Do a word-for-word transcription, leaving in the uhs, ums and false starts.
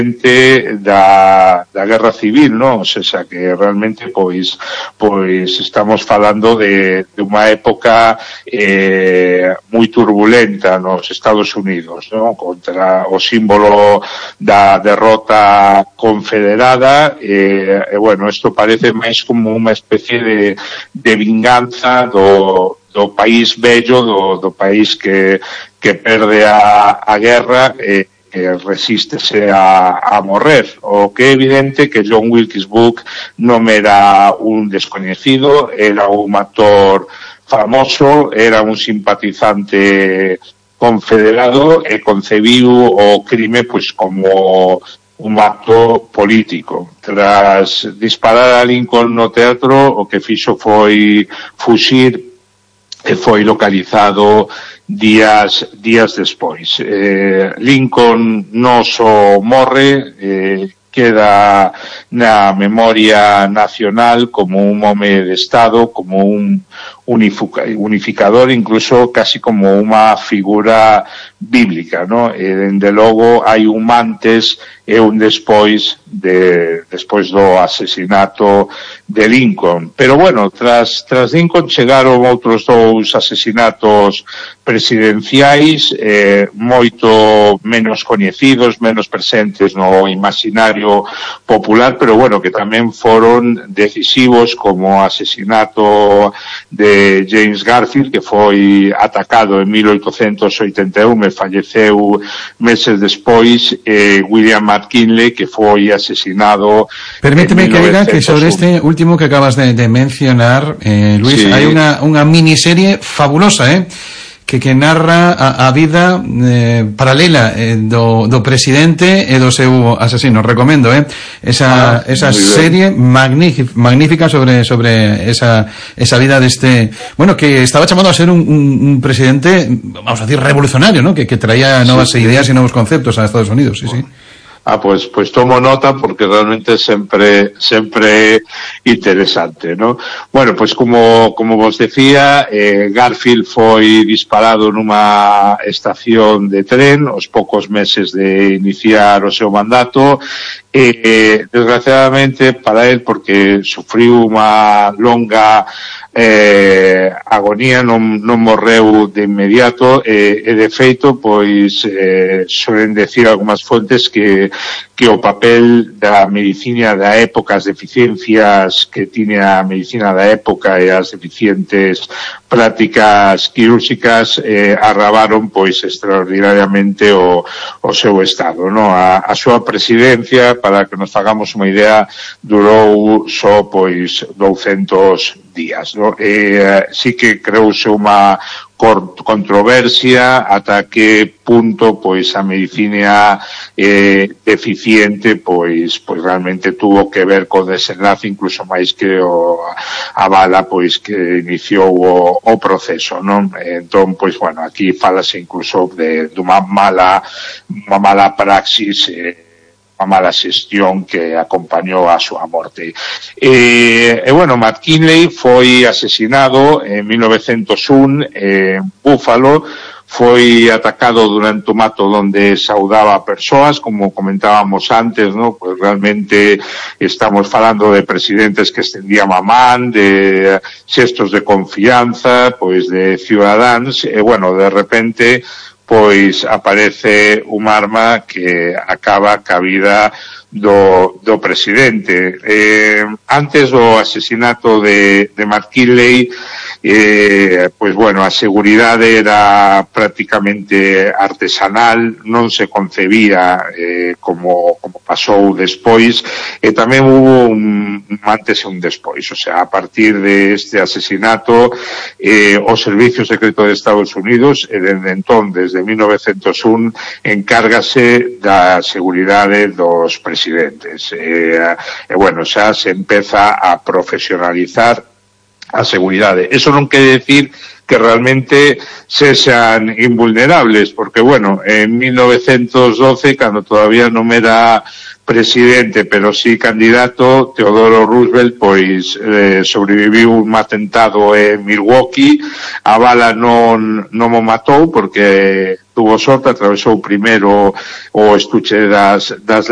da, da guerra civil, non? O sea, que realmente pois pois estamos falando de, de unha época eh, moi turbulenta nos Estados Unidos, non? Contra o símbolo da derrota confederada e, eh, bueno, isto parece máis como unha especie de, de vinganza do do país bello, do, do país que, que perde a, a guerra e que resístese a, a morrer. O que é evidente que John Wilkes Booth non era un descoñecido, era un actor famoso, era un simpatizante confederado e concebiu o crime pois como un acto político. Tras disparar a Lincoln no teatro, o que fixo foi fuxir e foi localizado días días despois. Eh, Lincoln non só morre, eh, queda na memoria nacional como un home de Estado, como un unificador, incluso casi como unha figura bíblica, ¿no? E, dende logo, hai un antes e un despois de despois do asesinato de Lincoln. Pero, bueno, tras, tras Lincoln chegaron outros dous asesinatos presidenciais, eh, moito menos coñecidos, menos presentes no imaginario popular, pero, bueno, que tamén foron decisivos, como o asesinato de James Garfield, que foi atacado en mil oitocentos oitenta e un e falleceu meses despois, e William McKinley, que foi asesinado. Permíteme que diga que sobre este último que acabas de, de mencionar, eh, Luis, sí, hai unha, unha miniserie fabulosa, eh? que que narra a, a vida eh, paralela eh, do, do presidente e do seu asesino. Recomendo, eh, esa, ah, esa serie magnífica, magnífica sobre sobre esa esa vida deste, bueno, que estaba chamado a ser un, un, un presidente, vamos a decir, revolucionario, ¿no? Que, que traía novas sí, ideas sí. y novos conceptos a Estados Unidos, sí, sí. Ah, pues, pues tomo nota porque realmente sempre, sempre interesante, ¿no? Bueno, pues como, como vos decía, eh, Garfield foi disparado nunha estación de tren os poucos meses de iniciar o seu mandato e, eh, desgraciadamente para él, porque sufriu unha longa eh, agonía, non, non morreu de inmediato e, e de feito, pois eh, suelen decir algunhas fontes que que o papel da medicina da época, as deficiencias que tiña a medicina da época e as deficientes prácticas quirúrxicas eh, arrabaron pois extraordinariamente o, o seu estado, no? A, a súa presidencia, para que nos fagamos unha idea, durou só pois douscentos días, no? E eh, sí que creouse unha controversia ata que punto pois a medicina eh, deficiente pois pois realmente tuvo que ver co desenlace, incluso máis que o, a bala pois que iniciou o, o proceso, non? Entón, pois, bueno, aquí falase incluso de, de unha mala unha mala praxis eh, a mala xestión que acompañou a súa morte. E, e bueno, McKinley foi asesinado en mil novecentos un en Buffalo, foi atacado durante o mato donde saudaba a persoas, como comentábamos antes, ¿no? Pues realmente estamos falando de presidentes que extendían a man, de xestos de confianza, pois de cidadáns, e bueno, de repente pois aparece un arma que acaba ca vida do, do presidente. Eh, antes do asesinato de, de McKinley, eh, pois bueno, a seguridade era prácticamente artesanal, non se concebía eh, como, como pasou despois, e tamén hubo un, un antes e un despois. O sea, a partir de este asesinato, eh, o Servicio Secreto de Estados Unidos, e desde entón, desde mil novecentos un, encárgase da seguridade dos presidentes. E, e bueno, xa se empeza a profesionalizar a seguridade. Eso non quere decir que realmente sexan invulnerables, porque, bueno, en mil novecentos doce, cando todavía non era presidente, pero sí candidato, Teodoro Roosevelt, pois eh, sobreviviu un atentado en Milwaukee, a bala non, non mo matou, porque tuvo sorte, atravesou primeiro o estuche das, das